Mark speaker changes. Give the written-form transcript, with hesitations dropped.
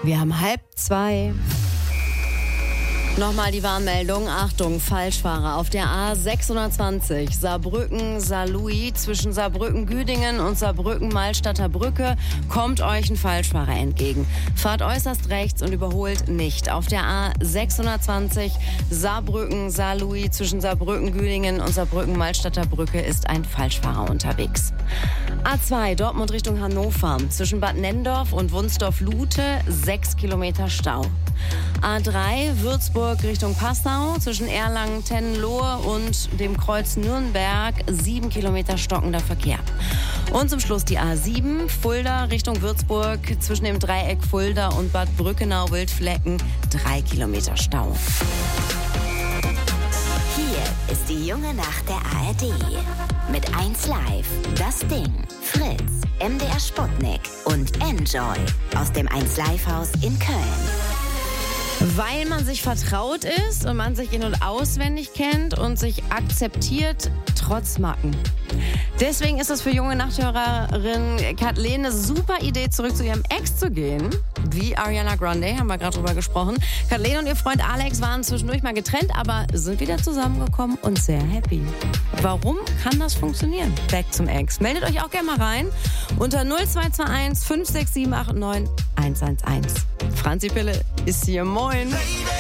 Speaker 1: Wir haben 1:30. Nochmal die Warnmeldung. Achtung, Falschfahrer auf der A620 Saarbrücken-Saarlouis zwischen Saarbrücken-Güdingen und Saarbrücken-Malstadter Brücke kommt euch ein Falschfahrer entgegen. Fahrt äußerst rechts und überholt nicht. Auf der A620 Saarbrücken-Saarlouis zwischen Saarbrücken-Güdingen und Saarbrücken-Malstadter Brücke ist ein Falschfahrer unterwegs. A2 Dortmund Richtung Hannover zwischen Bad Nenndorf und Wunsdorf-Lute 6 Kilometer Stau. A3 Würzburg Richtung Passau zwischen Erlangen-Tennenlohe und dem Kreuz Nürnberg 7 Kilometer stockender Verkehr. Und zum Schluss die A7 Fulda Richtung Würzburg zwischen dem Dreieck Fulda und Bad Brückenau-Wildflecken 3 Kilometer Stau.
Speaker 2: Hier ist die junge Nacht der ARD. Mit 1Live, Das Ding, Fritz, MDR Sputnik und Enjoy aus dem 1Live-Haus in Köln.
Speaker 1: Weil man sich vertraut ist und man sich in- und auswendig kennt und sich akzeptiert, trotz Macken. Deswegen ist es für junge Nachthörerin Kathleen eine super Idee, zurück zu ihrem Ex zu gehen. Wie Ariana Grande, haben wir gerade drüber gesprochen. Kathleen und ihr Freund Alex waren zwischendurch mal getrennt, aber sind wieder zusammengekommen und sehr happy. Warum kann das funktionieren? Back zum Ex. Meldet euch auch gerne mal rein unter 0221 56789 111. Franzi Pille ist hier. Moin.